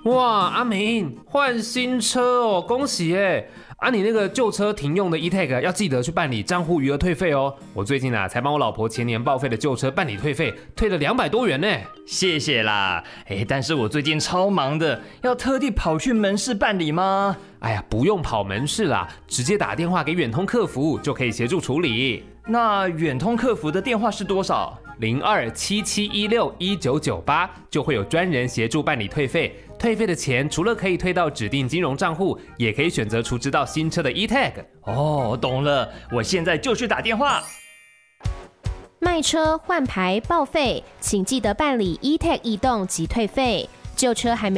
哇，阿明换新车哦，恭喜耶！啊，你那个旧车停用的 eTag 要记得去办理账户余额退费哦。我最近才帮我老婆前年报废的旧车办理退费，退了200多元呢。 谢谢啦，但是我最近超忙的，要特地跑去门市办理吗？ 哎呀，不用跑门市啦，直接打电话给远通客服就可以协助处理。 那远通客服的电话是多少 ？0277161998就会有专人协助办理退费。退费的钱除了可以退到指定金融账户，也可以选择储值到新车的 eTag。 哦，懂了，我现在就去打电话。 卖车、换牌、报废，请记得办理 eTag 移动及退费。旧车还没